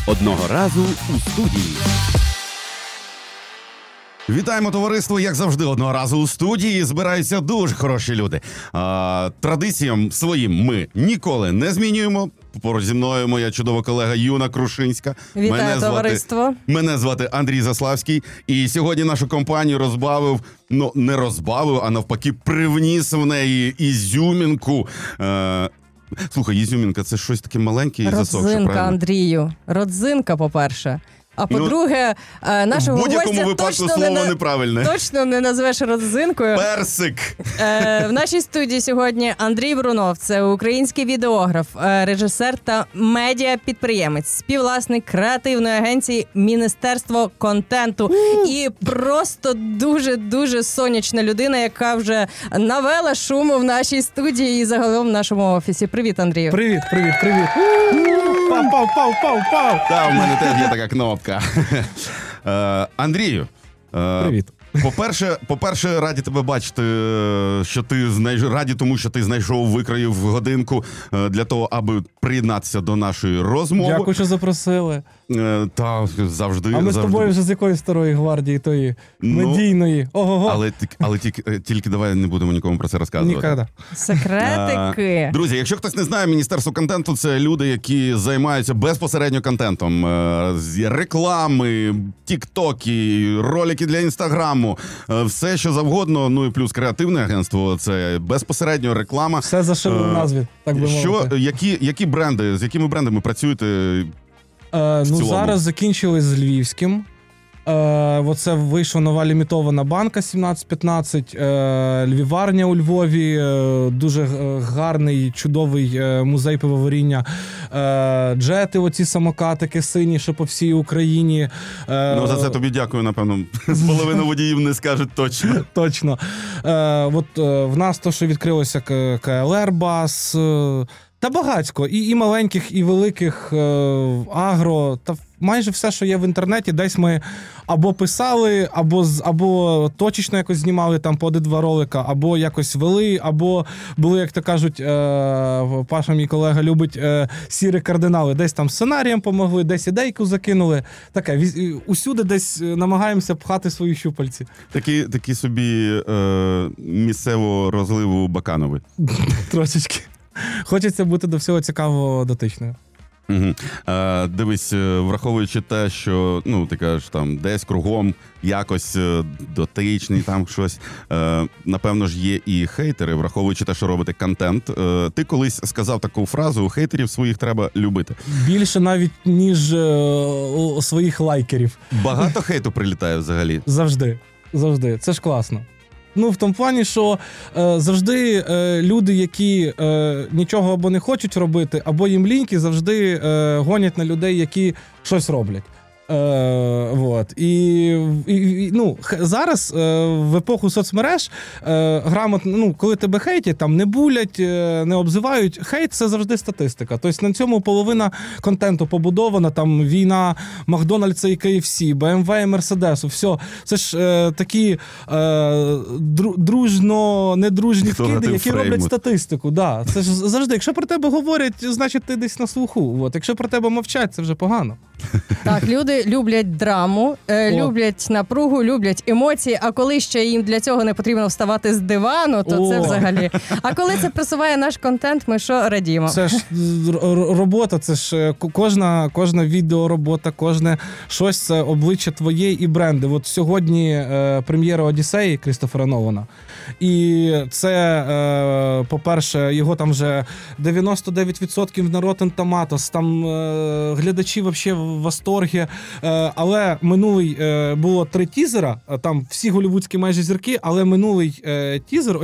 Одного разу у студії. Вітаємо, товариство, як завжди, одного разу у студії збираються дуже хороші люди. Традиціям своїм ми ніколи не змінюємо. Поруч зі мною моя чудова колега Юна Крушинська. Вітаю, товариство. Мене звати Андрій Заславський. І сьогодні нашу компанію розбавив, не розбавив, а навпаки привніс в неї ізюмінку. Слухай, ізюмінка – це щось таке маленьке і засохше, правильно? Родзинка, Андрію. Родзинка, по-перше. А по-друге, нашого гостя точно не назвеш родзинкою. Персик! В нашій студії сьогодні Андрій Брунов. Це український відеограф, режисер та медіа-підприємець, співвласник креативної агенції Міністерство контенту. І просто дуже-дуже сонячна людина, яка вже навела шуму в нашій студії і загалом в нашому офісі. Привіт, Андрію. Привіт. Пау. Та, в мене теж є така кнопка. Андрію. Привіт. По-перше, раді тебе бачити, що ти раді тому, що ти знайшов, викроїв годинку для того, аби приєднатися до нашої розмови. Дякую, що запросили. Та, завжди. А ми з тобою вже з якої старої гвардії, тої медійної. Ого-го. Але тільки давай не будемо нікому про це розказувати. Ніколи. Секретики. Друзі, якщо хтось не знає, Міністерство контенту – це люди, які займаються безпосередньо контентом. Реклами, тіктоки, ролики для Інстаграму, все, що завгодно. Ну і плюс креативне агентство – це безпосередньо реклама. Все зашили в назві, так би мовити. Які бренди, з якими брендами працюєте? Зараз закінчили з львівським. Оце вийшла нова лімітована банка 1715, львіварня у Львові, дуже гарний, чудовий музей пивоваріння, джети, оці самокатики сині, що по всій Україні. За це тобі дякую, напевно. З половини водіїв не скажуть точно. Точно. В нас то, що відкрилося КЛР Бас, та багацько, і маленьких, і великих, агро, та майже все, що є в інтернеті, десь ми або писали, або точечно якось знімали там по 1-2 ролика, або якось вели, або були, як то кажуть, Паша, мій колега, любить сірі кардинали. Десь там сценарієм помогли, десь ідейку закинули. Таке, усюди десь намагаємося пхати свої щупальці. Такі собі місцевого розливу Баканови. Трошечки. Хочеться бути до всього цікаво дотичною. Угу. Дивись, враховуючи те, що ти кажеш, там десь кругом якось дотичний, там щось, напевно ж є і хейтери, враховуючи те, що робите контент. Ти колись сказав таку фразу: хейтерів своїх треба любити. Більше навіть, ніж своїх лайкерів. Багато хейту прилітає взагалі? Завжди. Це ж класно. В тому плані, що завжди люди, які нічого або не хочуть робити, або їм ліньки, завжди гонять на людей, які щось роблять. Зараз в епоху соцмереж грамотно, коли тебе хейтять, там не булять, не обзивають, хейт – це завжди статистика. Тобто на цьому половина контенту побудована, там війна Макдональдса і KFC, BMW і Мерседесу, все. Це ж такі дружно-недружні вкиди, які роблять статистику. Да. Це ж завжди, якщо про тебе говорять, значить ти десь на слуху. Якщо про тебе мовчать, це вже погано. Так, люди люблять драму, люблять напругу, люблять емоції, а коли ще їм для цього не потрібно вставати з дивану, то це взагалі. А коли це просуває наш контент, ми що радімо? Це ж робота, це ж кожна відеоробота, кожне щось, це обличчя твоє і бренди. От сьогодні прем'єра «Одіссеї» Крістофера Нолана. І це, по-перше, його там вже 99% на Rotten Tomatoes, там глядачі взагалі в восторгі. Але минулий було 3 тізера, там всі голівудські майже зірки, але минулий тізер